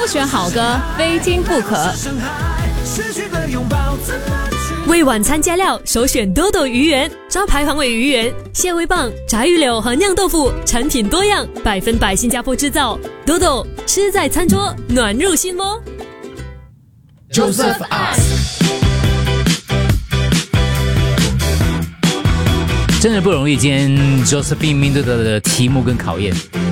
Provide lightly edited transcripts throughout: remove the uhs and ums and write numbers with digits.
选好歌，非听不可。 为晚餐加料，首选多多鱼圆，招牌黄尾鱼圆、蟹味棒、炸鱼柳和酿豆腐，产品多样，100%新加坡制造。多多吃在餐桌，暖入心窝。 Joseph Ask， 真的不容易，今天 Josephine 面对的题目跟考验。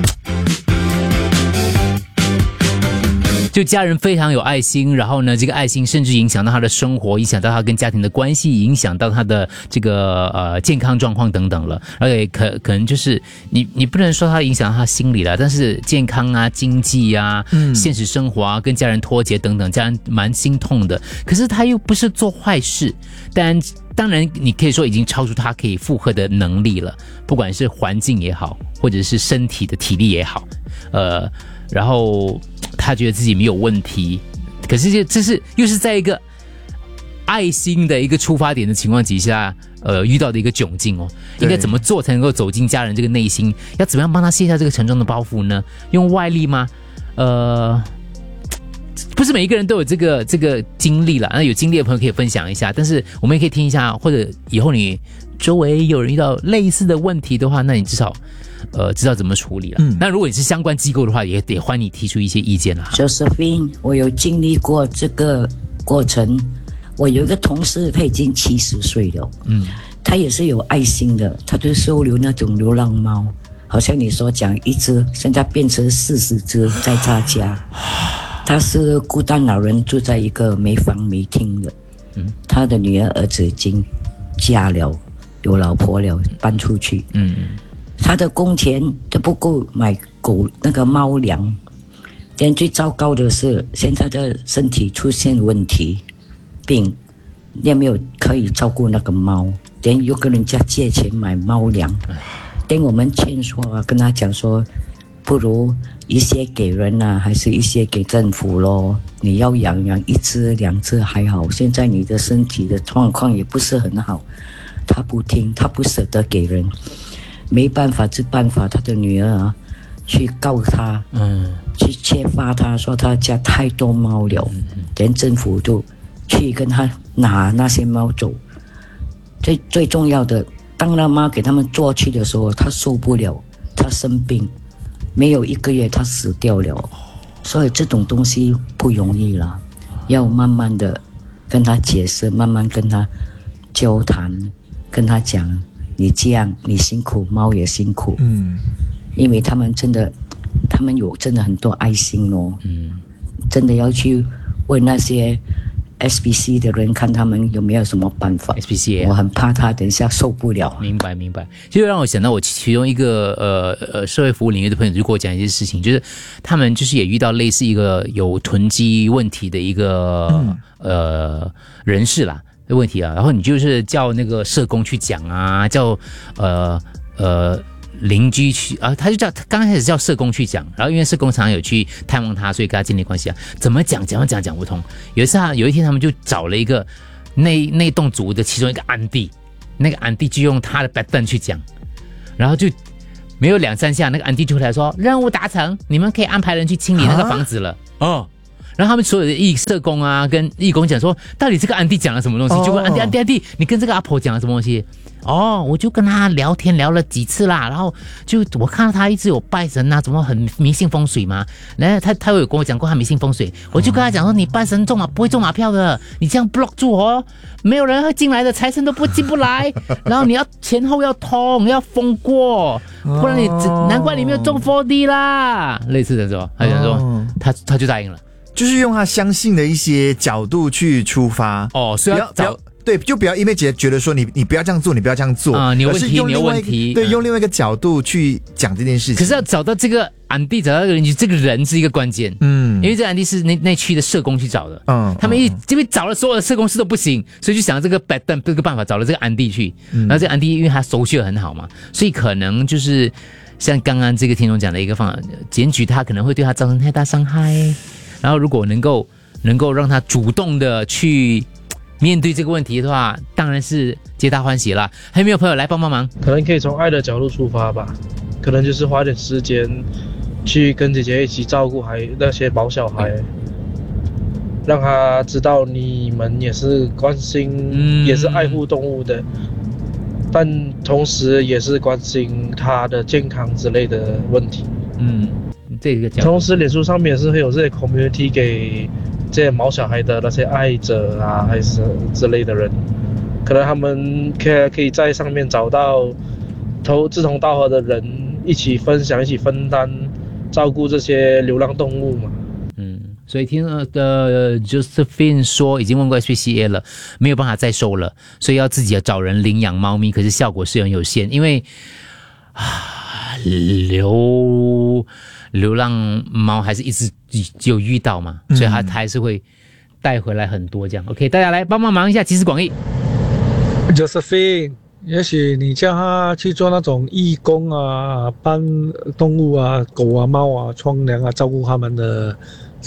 就家人非常有爱心，然后呢，这个爱心甚至影响到他的生活，影响到他跟家庭的关系，影响到他的这个健康状况等等了。而且可能就是你不能说他影响到他心理了，但是健康啊、经济啊、现实生活啊、跟家人脱节等等，家人蛮心痛的。可是他又不是做坏事，当然你可以说已经超出他可以负荷的能力了，不管是环境也好，或者是身体的体力也好，然后他觉得自己没有问题，可是这是又是在一个爱心的一个出发点的情况底下，遇到的一个窘境哦。应该怎么做才能够走进家人这个内心？要怎么样帮他卸下这个沉重的包袱呢？用外力吗？不是每一个人都有这个经历了，那有经历的朋友可以分享一下，但是我们也可以听一下，或者以后你周围有人遇到类似的问题的话，那你至少知道怎么处理了。那如果你是相关机构的话，也得欢迎你提出一些意见啦。 Josephine， 我有经历过这个过程。我有一个同事，他已经70岁了，他也是有爱心的，他就收留那种流浪猫，好像你所讲一只，现在变成40只在他家。他是孤单老人，住在一个没房没厅的。他的女儿儿子已经嫁了，有老婆了，搬出去。他的工钱都不够买狗那个猫粮。最糟糕的是，现在的身体出现问题，病也没有可以照顾那个猫，又跟人家借钱买猫粮。我们劝说啊，跟他讲说，不如一些给人啊，还是一些给政府咯。你要养1只2只还好，现在你的身体的状况也不是很好。他不听，他不舍得给人，没办法之办法，他的女儿啊去告他，去揭发他，说他家太多猫了，连政府都去跟他拿那些猫走。最重要的，当那妈给他们捉去的时候，他受不了，他生病。没有1个月他死掉了，所以这种东西不容易了，要慢慢的跟他解释，慢慢跟他交谈，跟他讲，你这样你辛苦，猫也辛苦，因为他们有真的很多爱心哦，真的要去问那些SPC 的人，看他们有没有什么办法。 SPC， 我很怕他等一下受不了。 明白。就让我想到我其中一个社会服务领域的朋友就跟我讲一些事情，就是他们就是也遇到类似一个有囤积问题的一个人士啦的问题啊，然后你就是叫那个社工去讲啊，叫邻居去啊，他刚开始叫社工去讲，然后因为社工常常有去探望他，所以跟他建立关系啊。怎么讲不通。有一天他们就找了一个那栋组的其中一个安弟，那个安弟就用他的 pattern 去讲，然后就没有2-3下，那个安弟就回来说任务达成，你们可以安排人去清理那个房子了。然后他们所有的社工啊跟义工讲说，到底这个安弟讲了什么东西？就问安弟，你跟这个阿婆讲了什么东西？我就跟他聊天聊了几次啦，然后就我看到他一直有拜神啊，怎么很迷信风水嘛。然后他有跟我讲过他迷信风水，我就跟他讲说，你拜神不会中马票的，你这样 block 住没有人会进来的，财神都进不来。然后你要前后要通，要封过，不然难怪你没有中 4D 啦。类似的说，他讲说他就答应了。 就是用他相信的一些角度去出发所以对，就不要因为觉得说你不要这样做，你不要这样做你有问题， 对，用另外一个角度去讲这件事情。 可是要找到这个安迪，找到这个人是一个关键，因为这个安迪是那区的社工去找的，他们这边找了所有的社工师都不行，所以就想这个办法找了这个安迪去，然后这个安迪因为他手续很好嘛，所以可能就是像刚刚这个听众讲的一个方法，检举他可能会对他造成太大伤害。然后如果能够让他主动的去面对这个问题的话，当然是皆大欢喜啦。还有没有朋友来帮忙？ 可能可以从爱的角度出发吧，可能就是花点时间去跟姐姐一起照顾那些毛小孩，让他知道你们也是关心，也是爱护动物的，但同时也是关心他的健康之类的问题。 这个同时脸书上面也是会有这些 community 给这些毛小孩的那些爱者啊，还是之类的人，可能他们可以在上面找到志同道合的人，一起分享，一起分担照顾这些流浪动物嘛。 所以听Josephine 说已经问过 SPCA 了，没有办法再收了，所以要自己找人领养猫咪，可是效果是很有限，因为流浪猫还是一直有遇到嘛，所以他还是会带回来很多这样。OK， 大家来帮忙一下，集思广益。 Josephine， 也许你叫他去做那种义工啊，帮动物啊、狗啊、猫啊冲凉啊，照顾他们的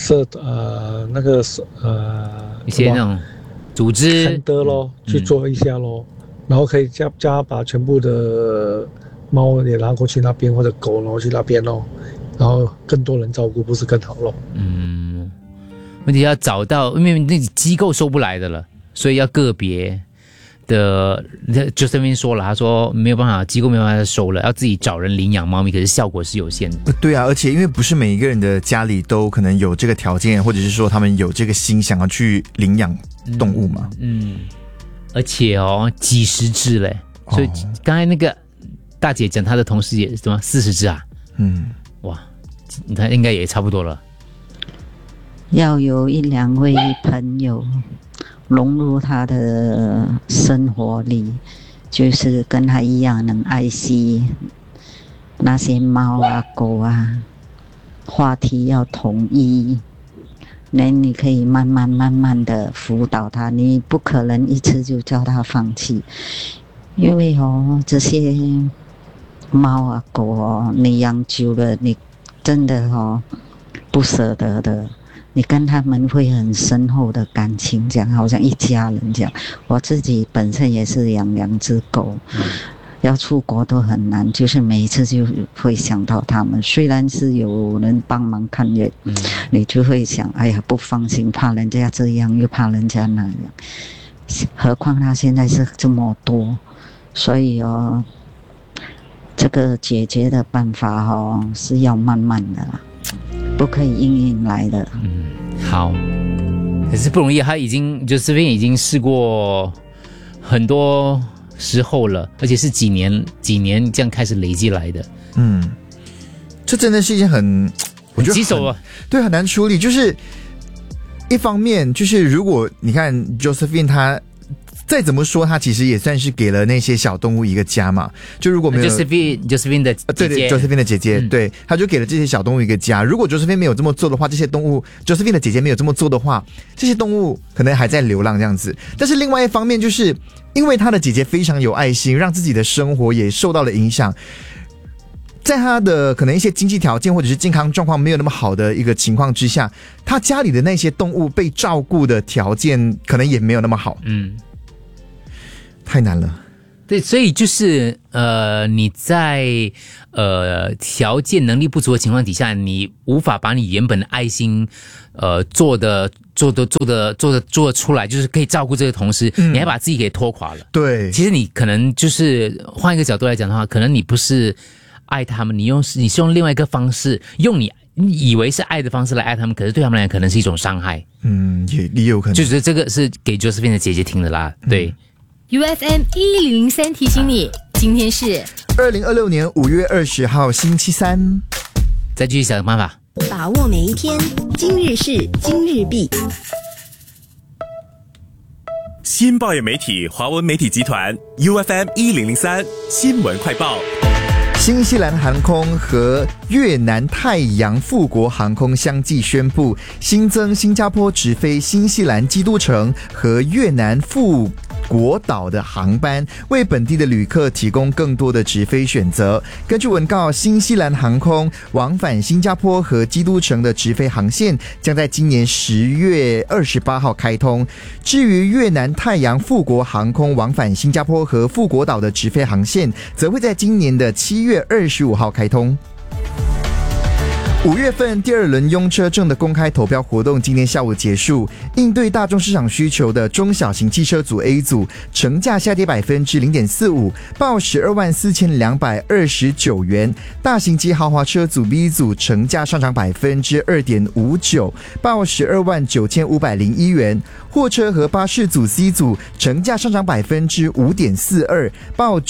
一些那种组织的咯，去做一下咯，然后可以叫他把全部的猫也拿过去那边，或者狗拿过去那边咯，然后更多人照顾，不是更好咯？ 问题要找到，因为那机构收不来的了，所以要个别的。Josephine 说了，他说没有办法，机构没有办法收了，要自己找人领养猫咪，可是效果是有限的。 对啊，而且因为不是每一个人的家里都可能有这个条件，或者是说他们有这个心想要去领养动物嘛。 而且几十只嘞，所以刚才那个大姐讲她的同事也什么40只啊。哇，她应该也差不多了。 要有1-2位朋友融入他的生活里，就是跟他一样能爱惜那些猫啊狗啊，话题要统一，那你可以慢慢的辅导他，你不可能一次就叫他放弃，因为这些猫啊狗你养久了，你真的不舍得的，你跟他们会很深厚的感情，这样好像一家人这样。我自己本身也是养2只狗，要出国都很难，就是每一次就会想到他们，虽然是有人帮忙看也，你就会想，哎呀不放心，怕人家这样又怕人家那样，何况他现在是这么多，所以这个解决的办法是要慢慢的啦，不可以硬来的。 好，可是不容易，他Josephine已经试过很多时候了，而且是几年这样开始累积来的。 这真的是一件我觉得棘手啊， 对，很难处理。就是一方面，就是如果你看 Josephine 他再怎么说，他其实也算是给了那些小动物一个家嘛。就如果没有 Josephine 的姐姐， 对 Josephine 的姐姐，对，他就给了这些小动物一个家。如果 Josephine 没有这么做的话，这些动物 Josephine 的姐姐没有这么做的话，这些动物可能还在流浪这样子。但是另外一方面，就是因为他的姐姐非常有爱心，让自己的生活也受到了影响。在他的可能一些经济条件或者是健康状况没有那么好的一个情况之下，他家里的那些动物被照顾的条件可能也没有那么好。太难了。 对，所以就是你在条件能力不足的情况底下，你无法把你原本的爱心做得出来，就是可以照顾这个同时，你还把自己给拖垮了。 对， 其实你可能就是换一个角度来讲的话，可能你不是爱他们，你是用另外一个方式，用你以为是爱的方式来爱他们，可是对他们来讲可能是一种伤害。 也有可能。 就是这个是给 Josephine 的姐姐听的啦。对。 UFM 1003提醒你，今天是 2026年5月20号星期三。 再继续想办法， 把握每一天，今日事今日毕。 新报业媒体华文媒体集团 UFM 1003新闻快报。 新西兰航空和越南太阳富国航空相继宣布新增新加坡直飞新西兰基督城和越南富国岛的航班，为本地的旅客提供更多的直飞选择。根据文告，新西兰航空往返新加坡和基督城的直飞航线将在今年10月28号开通。至于越南太阳富国航空往返新加坡和富国岛的直飞航线，则会在今年的7月25号开通。 5月份第2轮拥车证的公开投标活动今天下午结束，应对大众市场需求的中小型汽车组 A 组成价下跌 0.45%， 报124,229元；大型及豪华车组 B 组成价上涨 2.59%， 报129,501元；货车和巴士组 C 组成价上涨 5.42%， 报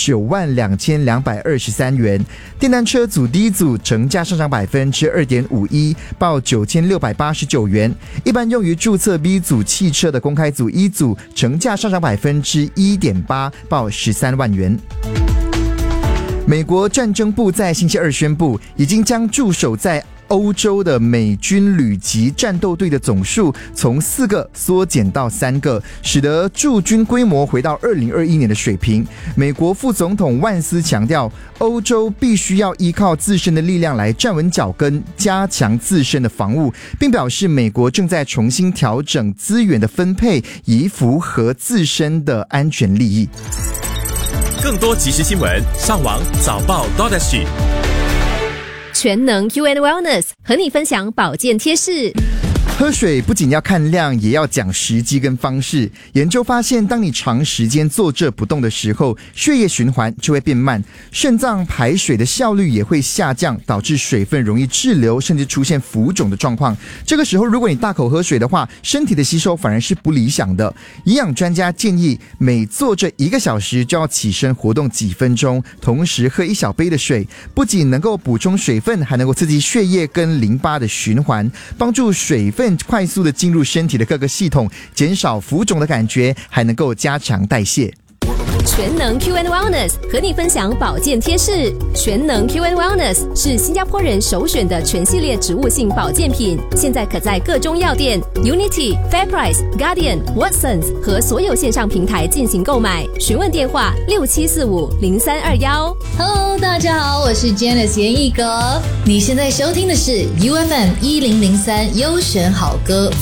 92,223元；电单车组 D 组成价上涨 2.51%， 报9,689元；一般用于注册 B 组汽车的公开组 E 组成价上涨 1.8%， 报13万元。美国战争部在星期二宣布，已经将驻守在欧洲的美军旅级战斗队的总数从4个缩减到3个，使得驻军规模回到2021年的水平。美国副总统万斯强调，欧洲必须要依靠自身的力量来站稳脚跟，加强自身的防务，并表示美国正在重新调整资源的分配，以符合自身的安全利益。 更多即时新闻，上网早报 .SG。 全能 Q&Wellness 和你分享保健贴士。 喝水不仅要看量，也要讲时机跟方式。研究发现，当你长时间坐着不动的时候，血液循环就会变慢，肾脏排水的效率也会下降，导致水分容易滞留，甚至出现浮肿的状况。这个时候，如果你大口喝水的话，身体的吸收反而是不理想的。营养专家建议，每坐着1个小时就要起身活动几分钟，同时喝1小杯的水，不仅能够补充水分，还能够刺激血液跟淋巴的循环，帮助水分快速的进入身体的各个系统，减少浮肿的感觉，还能够加强代谢。 全能 Q&Wellness 和你分享保健贴士。全能 Q&Wellness 是新加坡人首选的全系列植物性保健品，现在可在各中药店、Unity、Fairprice、Guardian、Watsons 和所有线上平台进行购买。询问电话67450321。 Hello， 大家好，我是 Janice 严艺格。你现在收听的是 UFM 1003优选好歌。